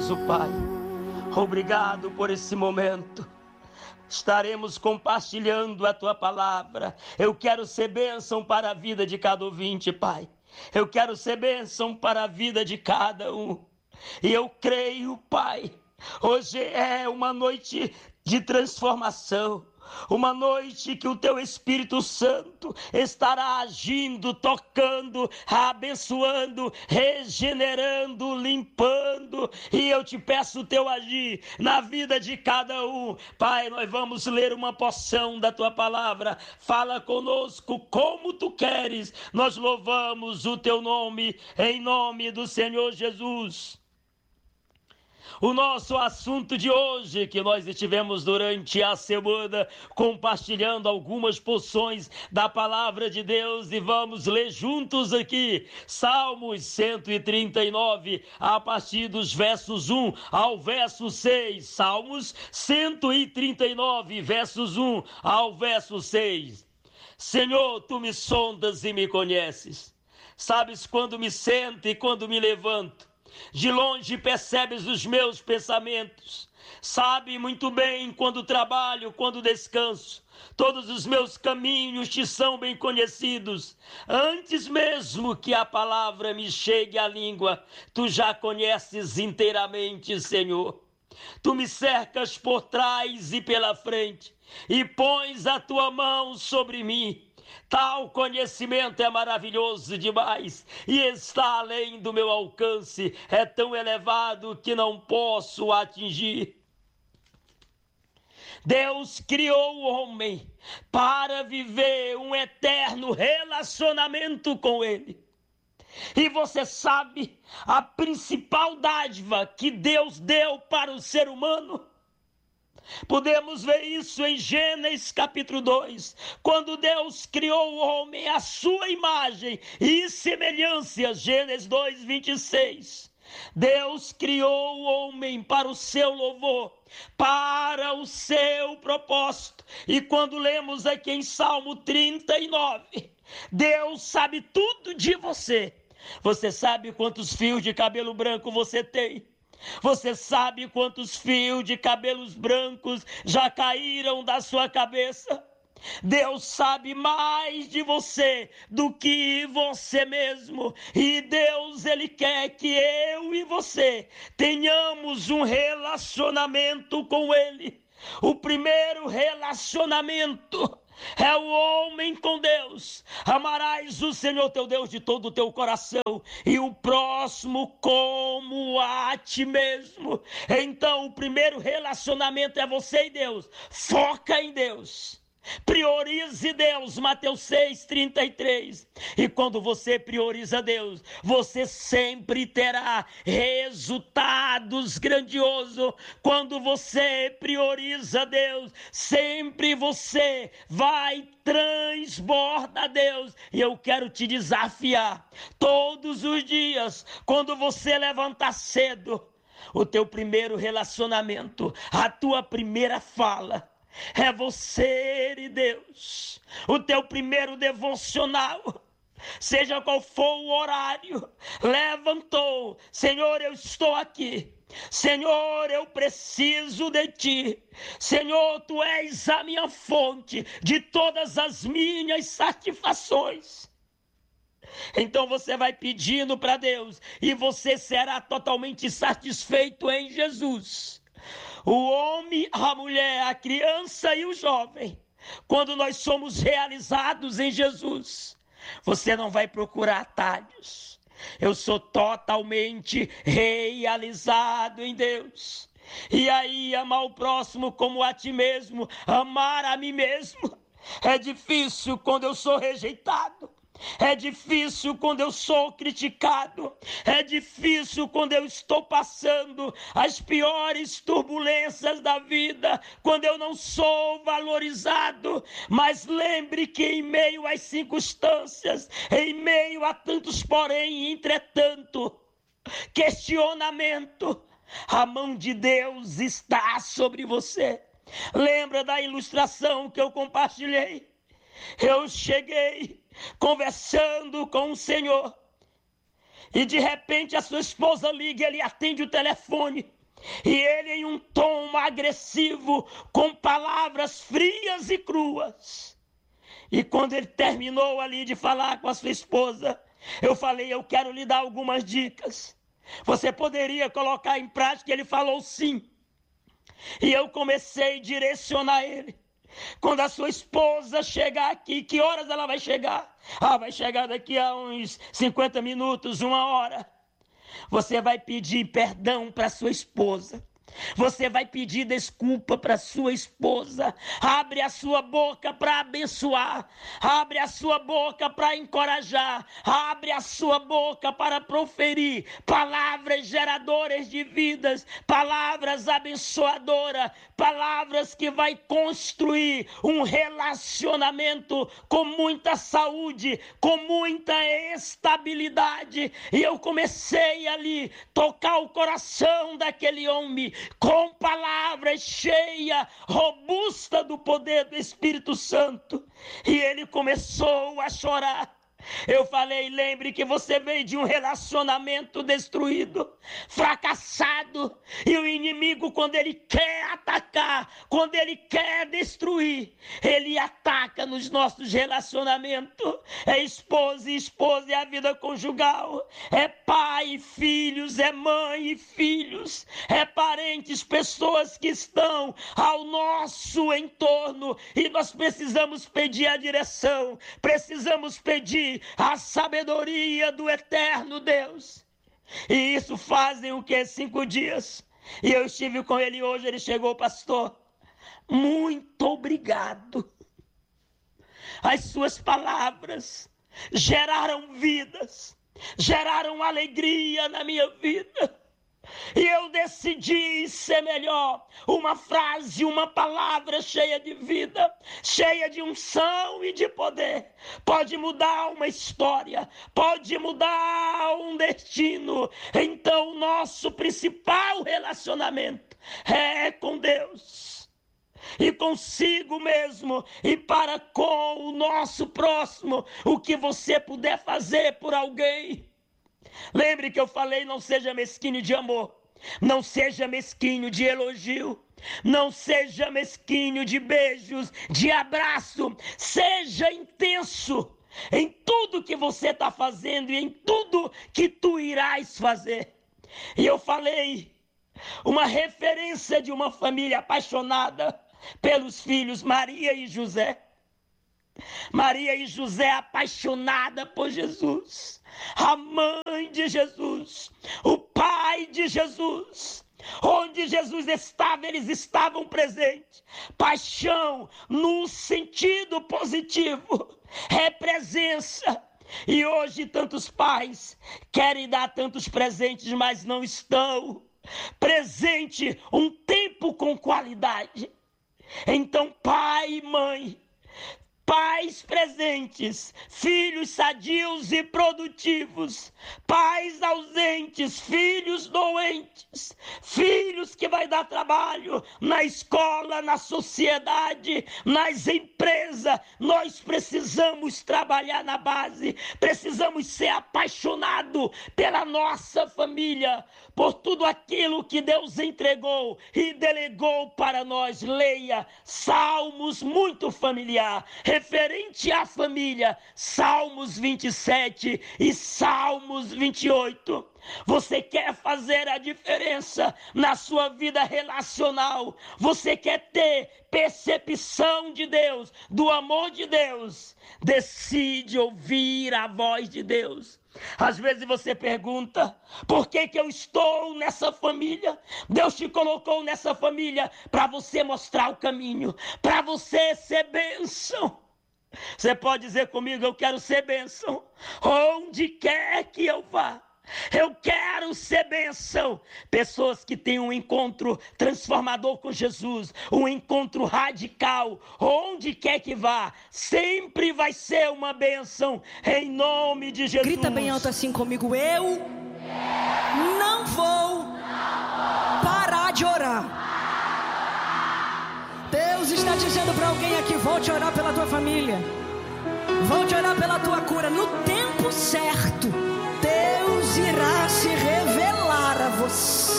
poderoso Pai, obrigado por esse momento. Estaremos compartilhando a Tua palavra. Eu quero ser bênção para a vida de cada ouvinte, Pai. Eu quero ser bênção para a vida de cada um. E eu creio, Pai, hoje é uma noite de transformação. Uma noite que o Teu Espírito Santo estará agindo, tocando, abençoando, regenerando, limpando. E eu te peço o Teu agir na vida de cada um. Pai, nós vamos ler uma porção da Tua palavra. Fala conosco como Tu queres. Nós louvamos o Teu nome, em nome do Senhor Jesus. O nosso assunto de hoje, que nós estivemos durante a semana compartilhando algumas porções da palavra de Deus, e vamos ler juntos aqui Salmos 139, a partir dos versos 1 ao verso 6. Salmos 139, versos 1 ao verso 6. Senhor, Tu me sondas e me conheces. Sabes quando me sento e quando me levanto. De longe percebes os meus pensamentos. Sabe muito bem quando trabalho, quando descanso. Todos os meus caminhos te são bem conhecidos. Antes mesmo que a palavra me chegue à língua, tu já conheces inteiramente, Senhor. Tu me cercas por trás e pela frente, e pões a tua mão sobre mim. Tal conhecimento é maravilhoso demais e está além do meu alcance, é tão elevado que não posso atingir. Deus criou o homem para viver um eterno relacionamento com Ele. E você sabe a principal dádiva que Deus deu para o ser humano? Podemos ver isso em Gênesis capítulo 2, quando Deus criou o homem à sua imagem e semelhança, Gênesis 2, 26. Deus criou o homem para o seu louvor, para o seu propósito. E quando lemos aqui em Salmo 39, Deus sabe tudo de você. Você sabe quantos fios de cabelo branco você tem? Você sabe quantos fios de cabelos brancos já caíram da sua cabeça? Deus sabe mais de você do que você mesmo. E Deus, Ele quer que eu e você tenhamos um relacionamento com Ele. O primeiro relacionamento é o homem com Deus. Amarás o Senhor teu Deus de todo o teu coração e o próximo como a ti mesmo. Então o primeiro relacionamento é você e Deus. Foca em Deus. Priorize Deus, Mateus 6:33. E quando você prioriza Deus, você sempre terá resultados grandiosos. Quando você prioriza Deus, sempre você vai transbordar Deus. E eu quero te desafiar, todos os dias, quando você levantar cedo, o teu primeiro relacionamento, a tua primeira fala, é você e Deus. O teu primeiro devocional, seja qual for o horário, levantou: Senhor, eu estou aqui. Senhor, eu preciso de ti. Senhor, tu és a minha fonte de todas as minhas satisfações. Então você vai pedindo para Deus e você será totalmente satisfeito em Jesus. O homem, a mulher, a criança e o jovem, quando nós somos realizados em Jesus, você não vai procurar atalhos. Eu sou totalmente realizado em Deus. E aí, amar o próximo como a ti mesmo, amar a mim mesmo. É difícil quando eu sou rejeitado. É difícil quando eu sou criticado. É difícil quando eu estou passando as piores turbulências da vida, quando eu não sou valorizado. Mas lembre que em meio às circunstâncias, em meio a tantos porém, entretanto, questionamento, a mão de Deus está sobre você. Lembra da ilustração que eu compartilhei? Eu cheguei conversando com o Senhor e de repente a sua esposa liga, ele atende o telefone E ele, em um tom agressivo, com palavras frias e cruas. E quando ele terminou ali de falar com a sua esposa, eu falei: eu quero lhe dar algumas dicas. Você poderia colocar em prática? Ele falou sim. E eu comecei a direcionar ele. Quando a sua esposa chegar aqui, que horas ela vai chegar? Vai chegar daqui a uns 50 minutos, 1 hora. Você vai pedir perdão para sua esposa. Você vai pedir desculpa para sua esposa. Abre a sua boca para abençoar. Abre a sua boca para encorajar. Abre a sua boca para proferir palavras geradoras de vidas, palavras abençoadoras, palavras que vai construir um relacionamento com muita saúde, com muita estabilidade. E eu comecei ali tocar o coração daquele homem com palavras cheias, robusta do poder do Espírito Santo. E ele começou a chorar. Eu falei: lembre que você veio de um relacionamento destruído, fracassado. E o inimigo, quando ele quer atacar, quando ele quer destruir, ele ataca nos nossos relacionamentos. É esposa e esposa, é a vida conjugal. É pai e filhos, é mãe e filhos. É parentes, pessoas que estão ao nosso entorno. E nós precisamos pedir a direção, precisamos pedir a sabedoria do eterno Deus. E isso fazem o que? 5 dias. E eu estive com ele hoje. Ele chegou: pastor, muito obrigado. As suas palavras geraram vidas, geraram alegria na minha vida. E eu decidi ser melhor. Uma frase, uma palavra cheia de vida, cheia de unção e de poder, pode mudar uma história, pode mudar um destino. Então, o nosso principal relacionamento é com Deus, e consigo mesmo, e para com o nosso próximo. O que você puder fazer por alguém. Lembre que eu falei: não seja mesquinho de amor, não seja mesquinho de elogio, não seja mesquinho de beijos, de abraço. Seja intenso em tudo que você está fazendo e em tudo que tu irás fazer. E eu falei uma referência de uma família apaixonada pelos filhos, Maria e José. Maria e José apaixonada por Jesus, a mãe de Jesus, o pai de Jesus. Onde Jesus estava, eles estavam presentes. Paixão no sentido positivo é presença. E hoje tantos pais querem dar tantos presentes, mas não estão presente um tempo com qualidade. Então, pai e mãe, pais presentes, filhos sadios e produtivos, pais ausentes, filhos doentes, filhos que vai dar trabalho na escola, na sociedade, nas empresas. Nós precisamos trabalhar na base, precisamos ser apaixonados pela nossa família, por tudo aquilo que Deus entregou e delegou para nós. Leia Salmos, muito familiar, referente à família, Salmos 27 e Salmos 28. Você quer fazer a diferença na sua vida relacional? Você quer ter percepção de Deus, do amor de Deus? Decide ouvir a voz de Deus. Às vezes você pergunta: por que eu estou nessa família? Deus te colocou nessa família para você mostrar o caminho, para você ser bênção. Você pode dizer comigo: eu quero ser bênção onde quer que eu vá. Eu quero ser bênção. Pessoas que têm um encontro transformador com Jesus, um encontro radical, onde quer que vá, sempre vai ser uma bênção, em nome de Jesus. Grita bem alto assim comigo: eu não vou parar de orar. Deus está dizendo para alguém aqui: vou te orar pela tua família, vou te orar pela tua cura. No tempo certo, Deus irá se revelar a você.